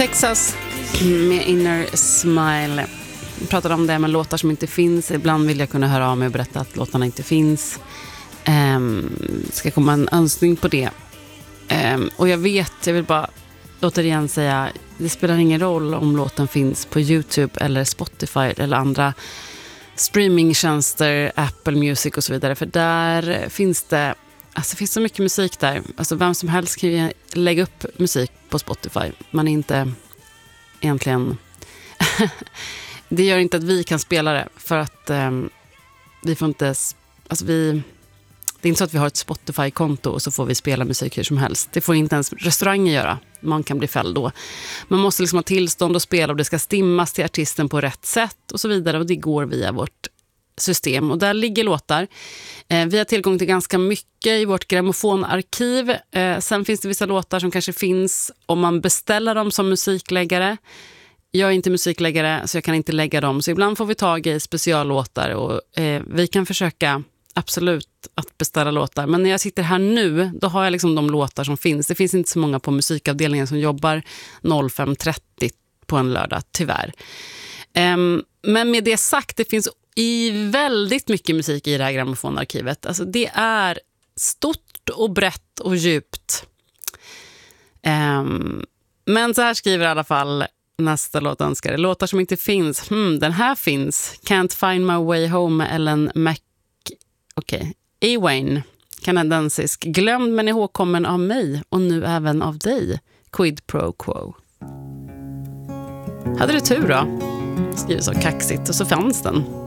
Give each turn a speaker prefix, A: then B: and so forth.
A: Texas med Inner Smile. Jag pratade om det med låtar som inte finns. Ibland vill jag kunna höra av mig och berätta att låtarna inte finns. Ska komma en önskning på det. Och jag vill bara återigen säga, det spelar ingen roll om låten finns på YouTube eller Spotify eller andra streamingtjänster, Apple Music och så vidare. För där finns det finns så mycket musik där. Alltså vem som helst kan ju lägga upp musik på Spotify. Man är inte egentligen... Det gör inte att vi kan spela det. För att vi får inte... Alltså det är inte så att vi har ett Spotify-konto och så får vi spela musik hur som helst. Det får inte ens restauranger göra. Man kan bli fälld då. Man måste liksom ha tillstånd att spela och det ska stimmas till artisten på rätt sätt och så vidare. Och det går via vårt system. Och där ligger låtar. Vi har tillgång till ganska mycket i vårt grammofonarkiv. Sen finns det vissa låtar som kanske finns om man beställer dem som musikläggare. Jag är inte musikläggare så jag kan inte lägga dem. Så ibland får vi tag i speciallåtar och vi kan försöka absolut att beställa låtar. Men när jag sitter här nu, då har jag liksom de låtar som finns. Det finns inte så många på musikavdelningen som jobbar 05.30 på en lördag, tyvärr. Men med det sagt, det finns väldigt mycket musik i det här grammofonarkivet. Alltså det är stort och brett och djupt. Men så här skriver i alla fall nästa låtönskare. Låtar som inte finns. Den här finns. Can't Find My Way Home med Ellen Ewayne, kanadensisk. Glömd men ihågkommen av mig och nu även av dig. Quid pro quo. Hade du tur då? Skriver så kaxigt och så fanns den.